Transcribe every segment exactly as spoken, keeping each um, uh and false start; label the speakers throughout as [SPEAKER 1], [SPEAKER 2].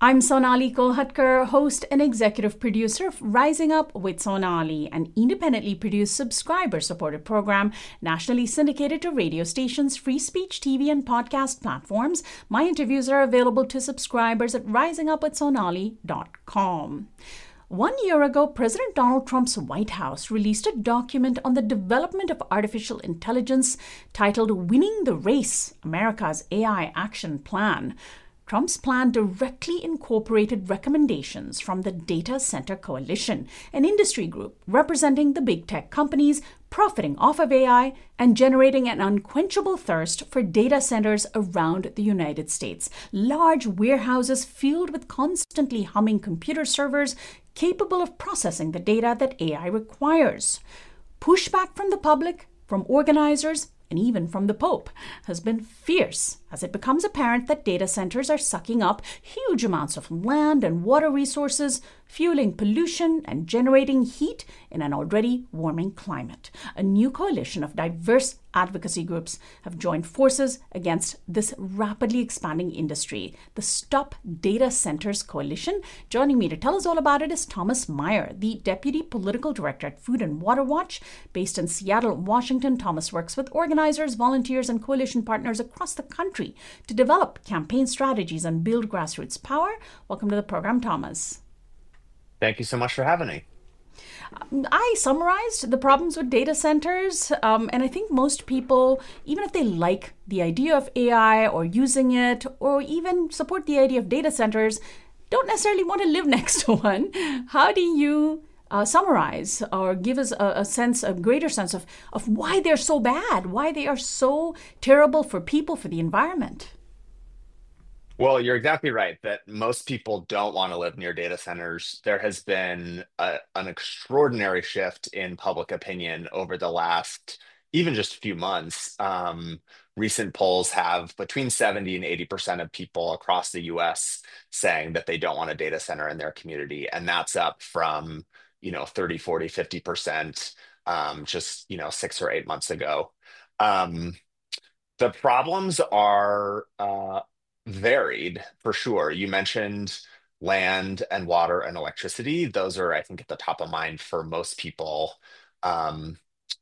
[SPEAKER 1] I'm Sonali Kolhatkar, host and executive producer of Rising Up with Sonali, an independently produced subscriber-supported program nationally syndicated to radio stations, free speech, T V, and podcast platforms. My interviews are available to subscribers at rising up with sonali dot com. One year ago, President Donald Trump's White House released a document on the development of artificial intelligence titled Winning the Race, America's A I Action Plan. Trump's plan directly incorporated recommendations from the Data Center Coalition, an industry group representing the big tech companies profiting off of A I and generating an unquenchable thirst for data centers around the United States. Large warehouses filled with constantly humming computer servers capable of processing the data that A I requires. Pushback from the public, from organizers, and even from the Pope, has been fierce as it becomes apparent that data centers are sucking up huge amounts of land and water resources, fueling pollution and generating heat in an already warming climate. A new coalition of diverse advocacy groups have joined forces against this rapidly expanding industry, the Stop Data Centers Coalition. Joining me to tell us all about it is Thomas Meyer, the Deputy Political Director at Food and Water Watch. Based in Seattle, Washington, Thomas works with organizers, volunteers, and coalition partners across the country to develop campaign strategies and build grassroots power. Welcome to the program, Thomas.
[SPEAKER 2] Thank you so much for having me.
[SPEAKER 1] I summarized the problems with data centers, um, and I think most people, even if they like the idea of A I or using it, or even support the idea of data centers, don't necessarily want to live next to one. How do you uh, summarize or give us a, a sense, a greater sense of, of why they're so bad, why they are so terrible for people, for the environment?
[SPEAKER 2] Well, you're exactly right that most people don't want to live near data centers. There has been a, an extraordinary shift in public opinion over the last even just few months. Um, recent polls have between seventy and eighty percent of people across the U S saying that they don't want a data center in their community. And that's up from, you know, thirty, forty, fifty percent um, just, you know, six or eight months ago. Um, the problems are uh, varied for sure. You mentioned land and water and electricity. Those are, I think, at the top of mind for most people. Um,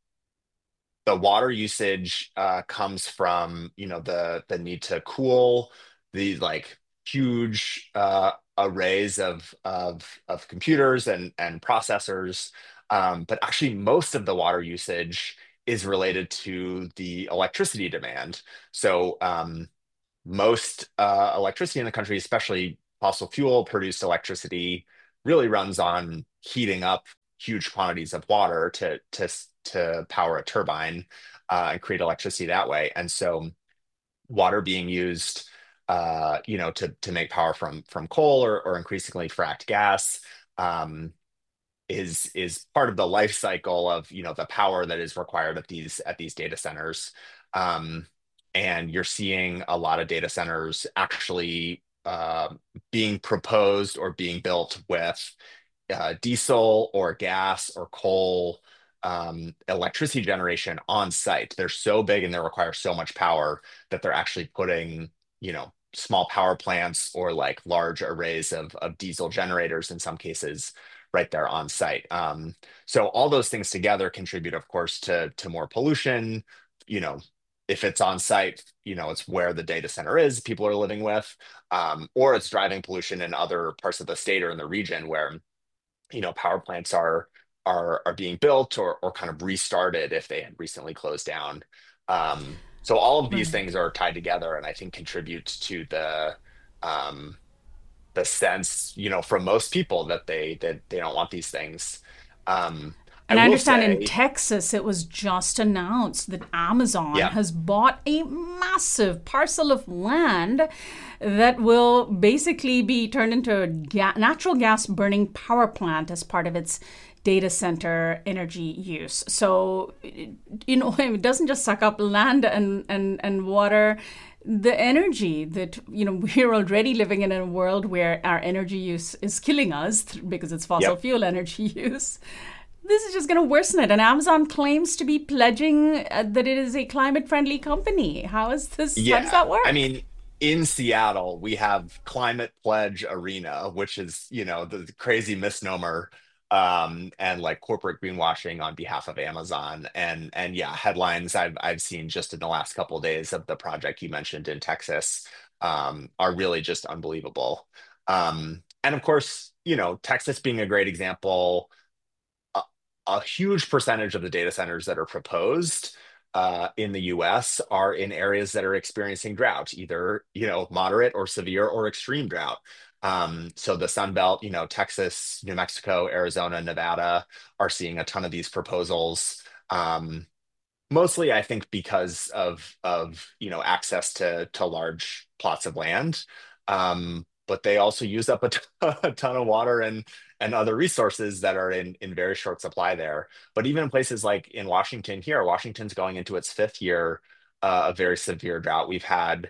[SPEAKER 2] the water usage uh, comes from, you know, the the need to cool the like huge uh, arrays of of of computers and and processors. Um, but actually, most of the water usage is related to the electricity demand. So um, most uh, electricity in the country, especially fossil fuel produced electricity, really runs on heating up huge quantities of water to to to power a turbine uh, and create electricity that way. And so, water being used, uh, you know, to to make power from from coal or or increasingly fracked gas. Um, is is part of the life cycle of you know the power that is required at these at these data centers. Um, and you're seeing a lot of data centers actually uh, being proposed or being built with uh, diesel or gas or coal um, electricity generation on site. They're so big and they require so much power that they're actually putting, you know, small power plants or like large arrays of, of diesel generators in some cases right there on site. Um, so all those things together contribute, of course, to, to more pollution. You know, if it's on site, you know, it's where the data center is, people are living with, um, or it's driving pollution in other parts of the state or in the region where you know power plants are are are being built or or kind of restarted if they had recently closed down. Um, so all of these
[SPEAKER 1] Right.
[SPEAKER 2] things are tied together, and I think contribute to the um, the sense, you know, from most people that they that they don't want these things. Um, I
[SPEAKER 1] And I
[SPEAKER 2] will
[SPEAKER 1] understand in
[SPEAKER 2] say,
[SPEAKER 1] Texas, it was just announced that Amazon
[SPEAKER 2] yeah,
[SPEAKER 1] has bought a massive parcel of land that will basically be turned into a ga- natural gas burning power plant as part of its data center energy use. So, you know, it doesn't just suck up land and, and, and water. The energy that, you know, we're already living in a world where our energy use is killing us because it's fossil
[SPEAKER 2] yep.
[SPEAKER 1] fuel energy use. This is just going to worsen it. And Amazon claims to be pledging uh, that it is a climate friendly company. How is this? How does
[SPEAKER 2] Yeah,
[SPEAKER 1] that
[SPEAKER 2] I mean,
[SPEAKER 1] work?
[SPEAKER 2] in Seattle, we have Climate Pledge Arena, which is, you know, the crazy misnomer, um, and like corporate greenwashing on behalf of Amazon. And and yeah, headlines I've I've seen just in the last couple of days of the project you mentioned in Texas, um, are really just unbelievable. Um, and of course, you know, Texas being a great example, a, a huge percentage of the data centers that are proposed uh, in the U S are in areas that are experiencing drought, either, you know, moderate or severe or extreme drought. Um, so the Sun Belt, you know, Texas, New Mexico, Arizona, Nevada are seeing a ton of these proposals. Um, Mostly, I think because of of you know access to to large plots of land, um, but they also use up a ton, a ton of water and and other resources that are in in very short supply there. But even in places like in Washington here, Washington's going into its fifth year uh, of very severe drought. We've had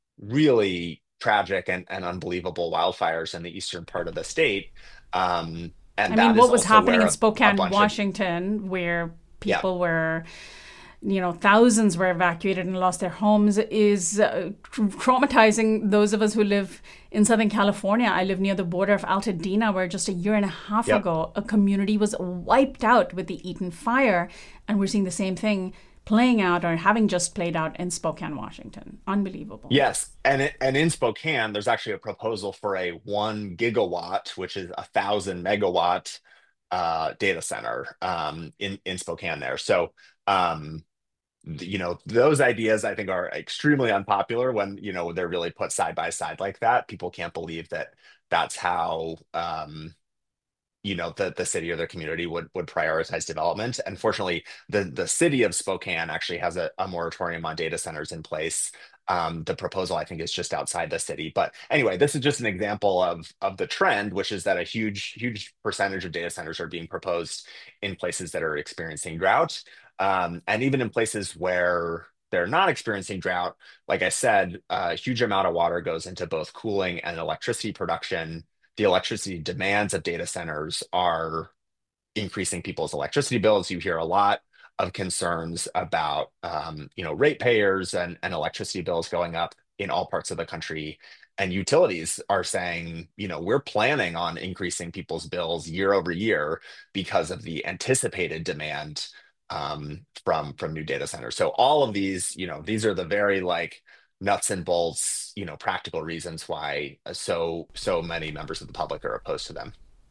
[SPEAKER 2] really tragic and, and unbelievable wildfires in the eastern part of the state, um,
[SPEAKER 1] I
[SPEAKER 2] and
[SPEAKER 1] mean,
[SPEAKER 2] that is
[SPEAKER 1] what was
[SPEAKER 2] also
[SPEAKER 1] happening
[SPEAKER 2] where
[SPEAKER 1] in
[SPEAKER 2] a, a
[SPEAKER 1] Spokane,
[SPEAKER 2] bunch of
[SPEAKER 1] Washington, where
[SPEAKER 2] yeah.
[SPEAKER 1] people were, you know, thousands were evacuated and lost their homes, is uh, traumatizing those of us who live in Southern California. I live near the border of Altadena, where just a year and a half
[SPEAKER 2] Yep.
[SPEAKER 1] ago, a community was wiped out with the Eaton fire. And we're seeing the same thing playing out or having just played out in Spokane, Washington. Unbelievable.
[SPEAKER 2] Yes, and it, and in Spokane, there's actually a proposal for a one gigawatt, which is a thousand megawatt uh, data center um, in in Spokane there. So, um, th- you know, those ideas I think are extremely unpopular when you know they're really put side by side like that. People can't believe that that's how um, you know the the city or the community would would prioritize development. Unfortunately, the the city of Spokane actually has a, a moratorium on data centers in place. Um, the proposal I think is just outside the city, but anyway, this is just an example of of the trend, which is that a huge huge percentage of data centers are being proposed in places that are experiencing drought, um, and even in places where they're not experiencing drought. Like I said, a huge amount of water goes into both cooling and electricity production. The electricity demands of data centers are increasing people's electricity bills. You hear a lot of concerns about um, you know ratepayers and, and electricity bills going up in all parts of the country. And utilities are saying, you know, we're planning on increasing people's bills year over year because of the anticipated demand um, from from new data centers. So all of these, you know, these are the very like nuts and bolts, you know, practical reasons why uh, so so many members of the public are opposed to them.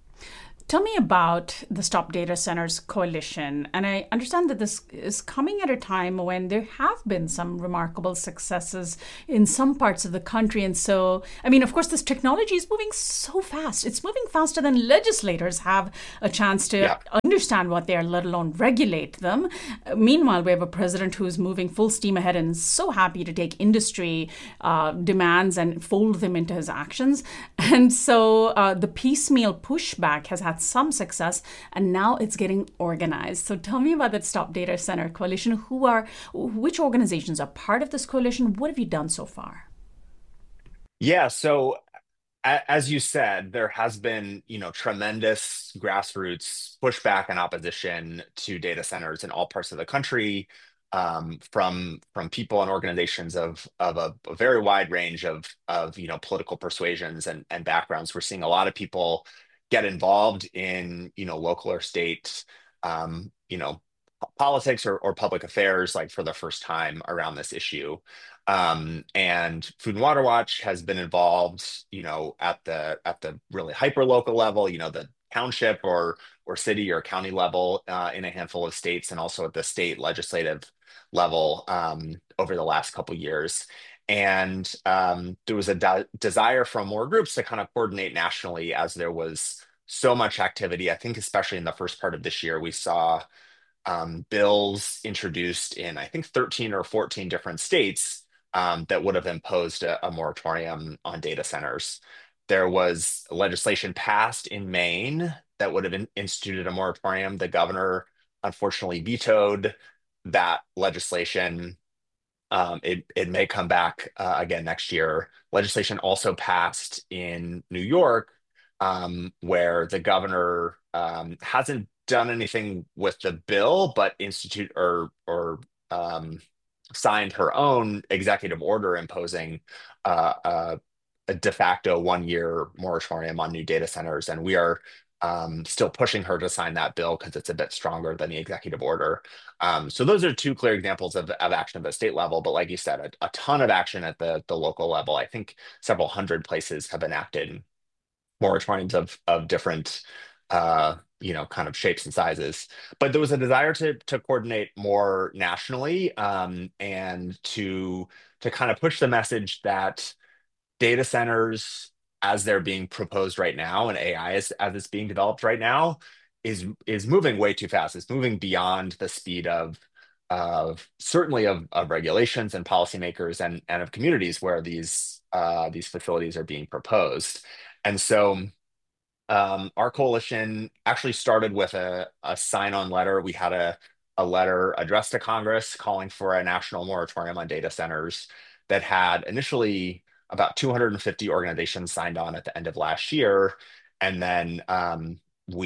[SPEAKER 1] Tell me about the Stop Data Centers Coalition. And I understand that this is coming at a time when there have been some remarkable successes in some parts of the country. And so, I mean, of course, this technology is moving so fast. It's moving faster than legislators have a chance to
[SPEAKER 2] Yeah.
[SPEAKER 1] understand what they are, let alone regulate them. Uh, Meanwhile, we have a president who's moving full steam ahead and is so happy to take industry uh, demands and fold them into his actions. And so uh, the piecemeal pushback has had some success, and now it's getting organized. So tell me about that Stop Data Center Coalition. Who are, which organizations are part of this coalition? What have you done so far?
[SPEAKER 2] Yeah, so a- as you said, there has been, you know, tremendous grassroots pushback and opposition to data centers in all parts of the country, um, from from people and organizations of of a, a very wide range of of you know political persuasions and and backgrounds. We're seeing a lot of people get involved in you know local or state, um, you know, politics or, or public affairs like for the first time around this issue. Um, and Food and Water Watch has been involved, you know, at the at the really hyper local level, you know, the township or or city or county level uh, in a handful of states, and also at the state legislative level um, over the last couple years. And um, there was a de- desire from more groups to kind of coordinate nationally as there was so much activity. I think especially in the first part of this year, we saw um, bills introduced in, I think, thirteen or fourteen different states um, that would have imposed a, a moratorium on data centers. There was legislation passed in Maine that would have in- instituted a moratorium. The governor unfortunately vetoed that legislation. Um, it, it may come back uh, again next year. Legislation also passed in New York, um, where the governor um, hasn't done anything with the bill, but institute or or um, signed her own executive order imposing uh, uh, a de facto one-year moratorium on new data centers, and we are um, still pushing her to sign that bill because it's a bit stronger than the executive order. Um, so those are two clear examples of, of action at the state level. But like you said, a, a ton of action at the, the local level. I think several hundred places have enacted moratoriums of of different uh you know kind of shapes and sizes, but there was a desire to to coordinate more nationally, um and to to kind of push the message that data centers as they're being proposed right now and A I as, as it's being developed right now is is moving way too fast. It's moving beyond the speed of of certainly of, of regulations and policymakers and and of communities where these uh, these facilities are being proposed. And so um, our coalition actually started with a, a sign-on letter. We had a, a letter addressed to Congress calling for a national moratorium on data centers that had initially about two hundred fifty organizations signed on at the end of last year. And then um,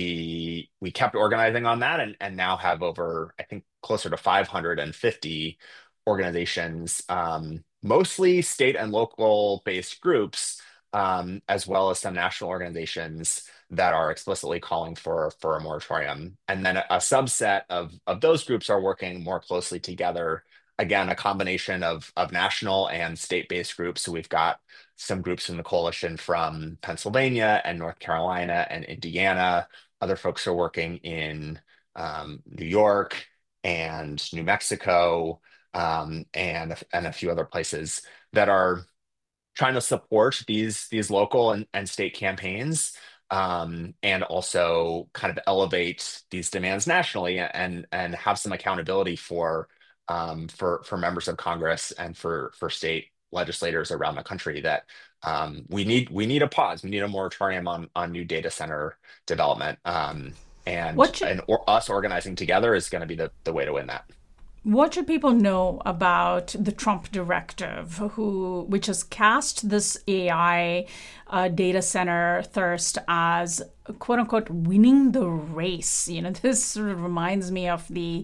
[SPEAKER 2] we we kept organizing on that, and, and now have over, I think, closer to five hundred fifty organizations, um, mostly state and local based groups, um, as well as some national organizations that are explicitly calling for for a moratorium. And then a, a subset of of those groups are working more closely together. Again, a combination of of national and state-based groups. So we've got some groups in the coalition from Pennsylvania and North Carolina and Indiana. Other folks are working in um, New York and New Mexico, um, and and a few other places that are trying to support these these local and, and state campaigns, um, and also kind of elevate these demands nationally, and and have some accountability for um, for for members of Congress and for for state legislators around the country that um, we need we need a pause. We need a moratorium on on new data center development. Um, and
[SPEAKER 1] What should
[SPEAKER 2] and or, us organizing together is going to be the, the way to win that.
[SPEAKER 1] What should people know about the Trump directive, who which has cast this A I uh, data center thirst as "quote unquote" winning the race? You know, this sort of reminds me of the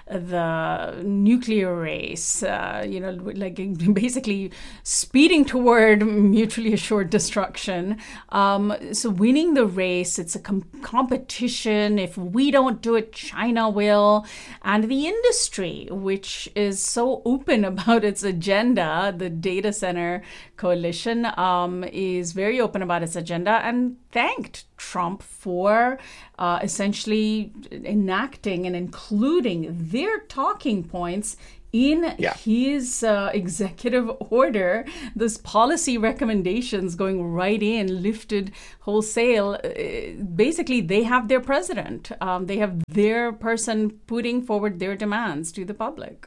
[SPEAKER 1] the nuclear race. Uh, you know, like basically speeding toward mutually assured destruction. Um, so winning the race, it's a com- competition. If we don't do it, China will, and the industry, which is so open about its agenda, the data center coalition, um, is very open about its agenda and thanked Trump for uh, essentially enacting and including their talking points in
[SPEAKER 2] Yeah.
[SPEAKER 1] his uh, executive order. This policy recommendations going right in, lifted wholesale. Uh, basically, they have their president. Um, they have their person putting forward their demands to the public.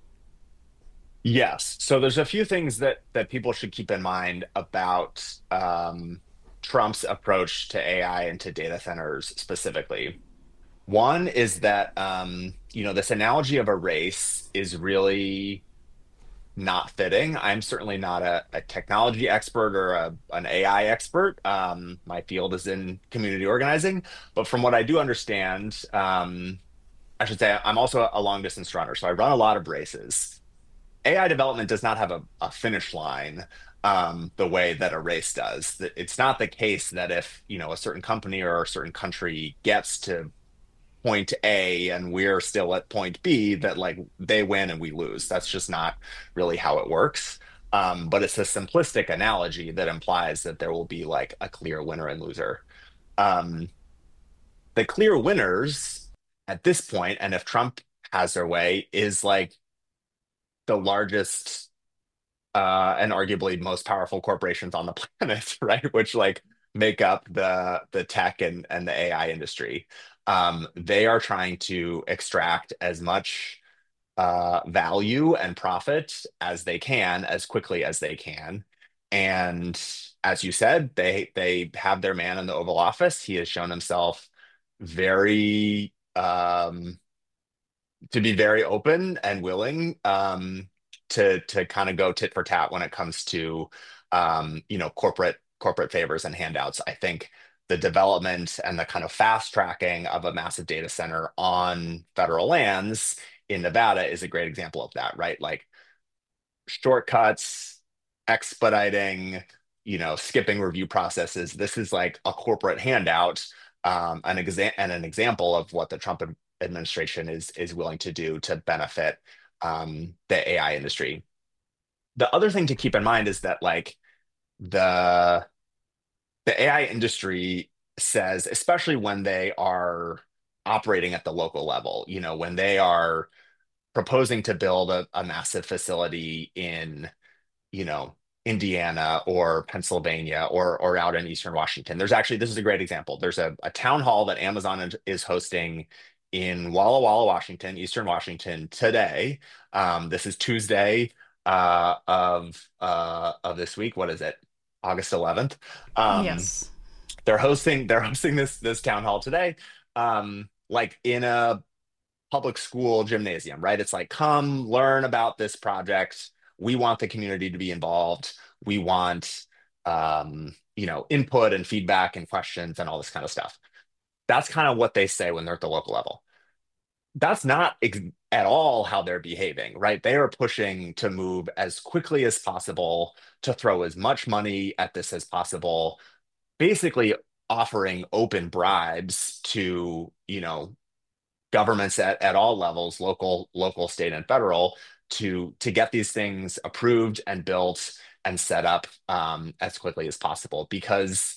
[SPEAKER 2] Yes. So there's a few things that that people should keep in mind about um, Trump's approach to A I and to data centers specifically. One is that um, you know this analogy of a race is really not fitting. I'm certainly not a, a technology expert or a, an A I expert. Um, my field is in community organizing, but from what I do understand, um, I should say I'm also a long distance runner, so I run a lot of races. A I development does not have a, a finish line um, the way that a race does. It's not the case that if you know a certain company or a certain country gets to point A and we're still at point B, that like they win and we lose. That's just not really how it works. Um, but it's a simplistic analogy that implies that there will be like a clear winner and loser. Um, the clear winners at this point, and if Trump has their way, is like the largest uh, and arguably most powerful corporations on the planet, right? Which like make up the the tech and and the A I industry. Um, they are trying to extract as much uh, value and profit as they can, as quickly as they can. And as you said, they they have their man in the Oval Office. He has shown himself very um, to be very open and willing um, to to kind of go tit for tat when it comes to um, you know corporate corporate favors and handouts. I think the development and the kind of fast tracking of a massive data center on federal lands in Nevada is a great example of that, right? Like shortcuts, expediting, you know, skipping review processes. This is like a corporate handout, um, an exa- and an example of what the Trump administration is is willing to do to benefit um, the A I industry. The other thing to keep in mind is that like the the A I industry says, especially when they are operating at the local level, you know, when they are proposing to build a, a massive facility in, you know, Indiana or Pennsylvania or or out in Eastern Washington. There's actually, this is a great example. There's a, a town hall that Amazon is hosting in Walla Walla, Washington, Eastern Washington today. Um, this is Tuesday uh, of uh, of this week. What is it? August eleventh. Um,
[SPEAKER 1] Yes.
[SPEAKER 2] they're hosting they're hosting this this town hall today, um, like in a public school gymnasium, right? It's like, come learn about this project. We want the community to be involved. We want, um, you know, input and feedback and questions and all this kind of stuff. That's kind of what they say when they're at the local level. That's not ex- at all how they're behaving, right? They are pushing to move as quickly as possible, to throw as much money at this as possible, basically offering open bribes to, you know, governments at, at all levels, local, local, state, and federal, to to get these things approved and built and set up um, as quickly as possible, because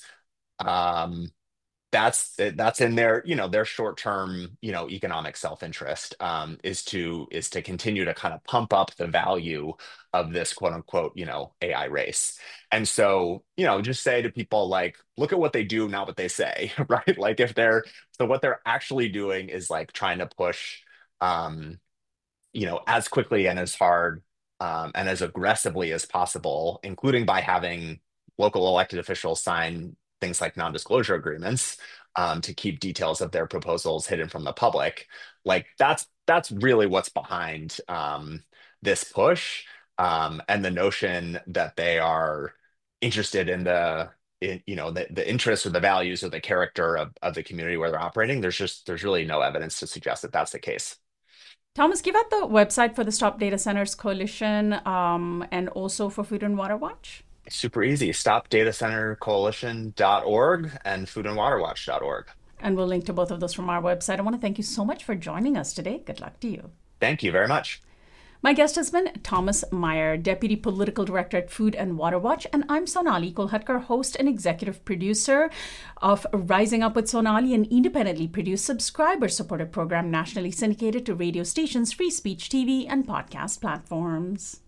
[SPEAKER 2] um, that's that's in their, you know, their short-term, you know, economic self-interest, um, is to is to continue to kind of pump up the value of this quote unquote, you know, A I race. And so, you know, just say to people like, look at what they do, not what they say, right? Like if they're so what they're actually doing is like trying to push, um, you know, as quickly and as hard, um, and as aggressively as possible, including by having local elected officials sign things like non-disclosure agreements, um, to keep details of their proposals hidden from the public. Like that's that's really what's behind um, this push, um, and the notion that they are interested in the in, you know, the, the interests or the values or the character of, of the community where they're operating. There's just there's really no evidence to suggest that that's the case.
[SPEAKER 1] Thomas, give out the website for the Stop Data Centers Coalition, um, and also for Food and Water Watch.
[SPEAKER 2] Super easy. stop data center coalition dot org and food and water watch dot org.
[SPEAKER 1] And we'll link to both of those from our website. I want to thank you so much for joining us today. Good luck to you.
[SPEAKER 2] Thank you very much.
[SPEAKER 1] My guest has been Thomas Meyer, Deputy Political Director at Food and Water Watch, and I'm Sonali Kolhatkar, host and executive producer of Rising Up with Sonali, an independently produced, subscriber-supported program nationally syndicated to radio stations, free speech T V, and podcast platforms.